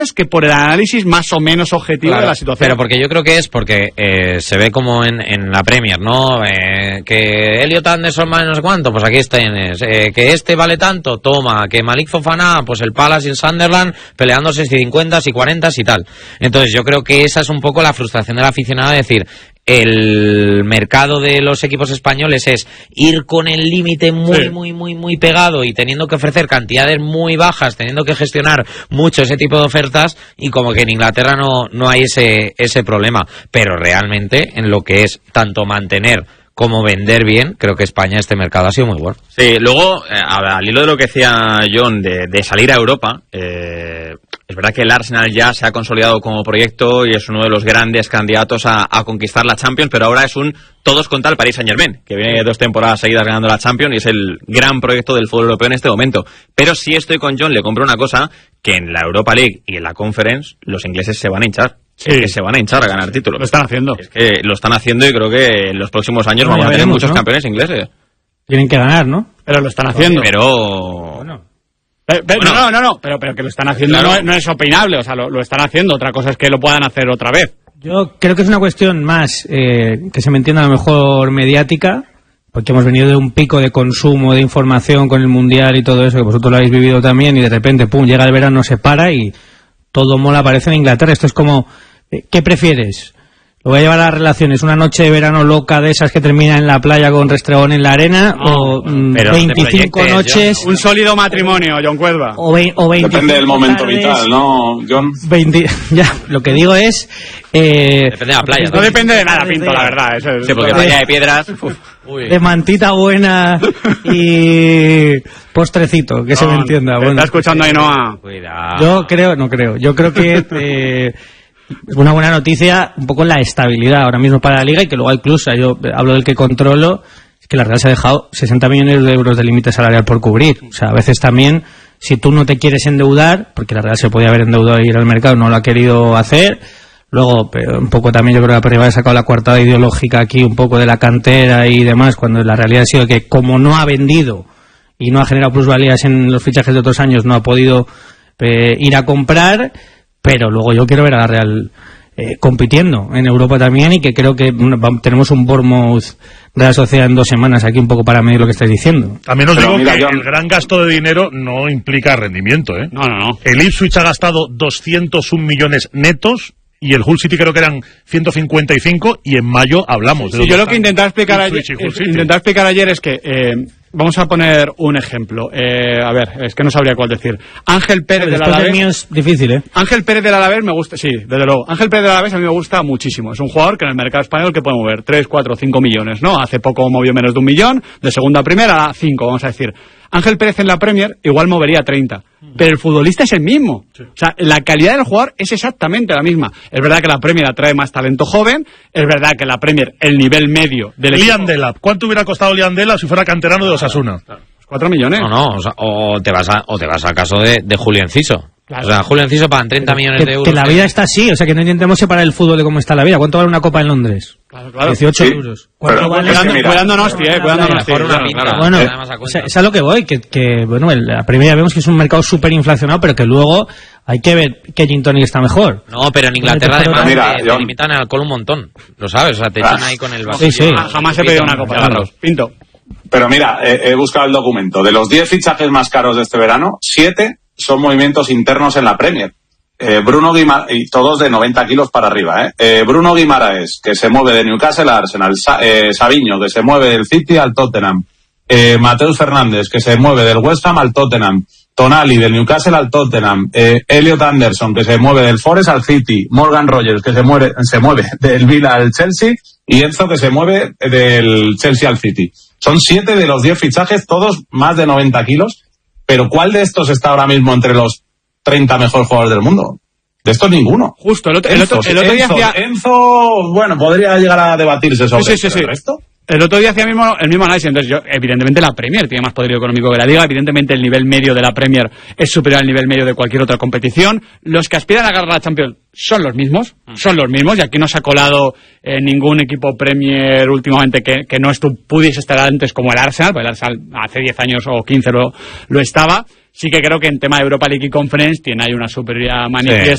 que por el análisis más o menos objetivo de la situación. Pero porque yo creo que es porque se ve como en la Premier, ¿no? Que Elliot Anderson vale no sé cuánto, pues aquí tienes. Que este vale tanto, toma. Que Malik Fofana, pues el Palace y el Sunderland peleándose si 50, si 40 y tal. Entonces yo creo que esa es un poco la frustración del aficionado, de decir, el mercado de los equipos españoles es ir con el límite muy pegado y teniendo que ofrecer cantidades muy bajas, teniendo que gestionar mucho ese tipo de ofertas, y como que en Inglaterra no hay ese problema. Pero realmente en lo que es tanto mantener como vender bien, creo que España, este mercado ha sido muy bueno. Sí, luego, al hilo de lo que decía John de salir a Europa, es verdad que el Arsenal ya se ha consolidado como proyecto y es uno de los grandes candidatos a conquistar la Champions, pero ahora es un todos contra el Paris Saint-Germain, que viene 2 temporadas seguidas ganando la Champions y es el gran proyecto del fútbol europeo en este momento. Pero sí estoy con John, le compro una cosa, que en la Europa League y en la Conference los ingleses se van a hinchar. Sí. Es que se van a hinchar a ganar títulos. Lo están haciendo. Es que lo están haciendo y creo que en los próximos años vamos a tener muchos campeones ingleses. Tienen que ganar, ¿no? Pero lo están haciendo. Pero... Bueno. Pero que lo están haciendo, claro. no es opinable, o sea, lo están haciendo. Otra cosa es que lo puedan hacer otra vez. Yo creo que es una cuestión más que se me entienda a lo mejor mediática, porque hemos venido de un pico de consumo de información con el Mundial y todo eso, que vosotros lo habéis vivido también, y de repente, pum, llega el verano, se para y todo mola, aparece en Inglaterra. Esto es como, ¿qué prefieres? Lo voy a llevar a las relaciones, una noche de verano loca de esas que termina en la playa con restregón en la arena, o 25 noches... Un sólido matrimonio, John Cuerva. O 25 depende del momento vital, ¿no, John? Ya, lo que digo es... depende de la playa. No depende de nada, Pinto, la verdad. Sí, porque playa de piedras... de mantita buena y postrecito, que se me entienda. Bueno, está escuchando Ainhoa. Yo creo que... es una buena noticia un poco la estabilidad ahora mismo para la Liga, y que luego hay clubes, yo hablo del que controlo, es que la Real se ha dejado 60 millones de euros de límite salarial por cubrir. O sea, a veces también, si tú no te quieres endeudar, porque la Real se podía haber endeudado e ir al mercado, no lo ha querido hacer. Luego, pero un poco también yo creo que la Premier ha sacado la coartada ideológica aquí, un poco de la cantera y demás, cuando la realidad ha sido que como no ha vendido y no ha generado plusvalías en los fichajes de otros años, no ha podido ir a comprar. Pero luego yo quiero ver a la Real compitiendo en Europa también, y que creo que tenemos un Bournemouth Real Sociedad en 2 semanas aquí, un poco para medir lo que estáis diciendo. También os digo que el gran gasto de dinero no implica rendimiento, ¿eh? No. El Ipswich ha gastado 201 millones netos y el Hull City creo que eran 155, y en mayo hablamos de yo lo que intentaba explicar ayer es que vamos a poner un ejemplo. A ver, es que no sabría cuál decir. Ángel Pérez del Alavés. Mío es difícil, ¿eh? Ángel Pérez del Alavés me gusta, sí, desde luego. Ángel Pérez del Alavés a mí me gusta muchísimo. Es un jugador que en el mercado español que puede mover 3, 4, 5 millones, ¿no? Hace poco movió menos de 1 millón, de segunda a primera a 5, vamos a decir. Ángel Pérez en la Premier igual movería 30, pero el futbolista es el mismo. Sí. O sea, la calidad del jugador es exactamente la misma. Es verdad que la Premier atrae más talento joven, es verdad que la Premier, el nivel medio del equipo... Liam Delap, ¿cuánto hubiera costado Liam Delap si fuera canterano de Osasuna? 4 millones. O te vas al caso de Julio Enciso. Claro. O sea, Julio Enciso pagan 30 millones de euros. Que la vida está así, o sea, que no intentemos separar el fútbol de cómo está la vida. ¿Cuánto vale una copa en Londres? Claro. 18 euros. ¿Cuánto vale? Cuidando Nosti, Bueno, es a lo que voy, que bueno, la primera vemos que es un mercado súper inflacionado, pero que luego hay que ver qué gin tonic está mejor. No, pero en Inglaterra además te limitan el alcohol un montón. Lo sabes, o sea, te echan ahí con el vaso. Sí. Jamás he pedido una copa, Carlos. Pinto. Pero mira, he buscado el documento. De los 10 fichajes más caros de este verano, 7 son movimientos internos en la Premier. Bruno Guimaraes, y todos de 90 kilos para arriba, Bruno Guimaraes, que se mueve de Newcastle a Arsenal. Savinho, que se mueve del City al Tottenham. Mateus Fernández, que se mueve del West Ham al Tottenham. Tonali, del Newcastle al Tottenham. Elliot Anderson, que se mueve del Forest al City. Morgan Rogers, que se mueve del Villa al Chelsea. Y Enzo, que se mueve del Chelsea al City. Son 7 de los 10 fichajes, todos más de 90 kilos. Pero ¿cuál de estos está ahora mismo entre los 30 mejores jugadores del mundo? De estos ninguno. Justo, el otro día hacía... Enzo, bueno, podría llegar a debatirse sobre sí. el resto. El otro día hacía el mismo análisis. Entonces, evidentemente la Premier tiene más poderío económico que la Liga. Evidentemente el nivel medio de la Premier es superior al nivel medio de cualquier otra competición. Los que aspiran a ganar la Champions son los mismos, y aquí no se ha colado ningún equipo Premier últimamente que no pudiese estar antes, como el Arsenal, porque el Arsenal hace 10 años o 15 lo estaba. Sí que creo que en tema de Europa League y Conference tiene ahí una superioridad manifiesta.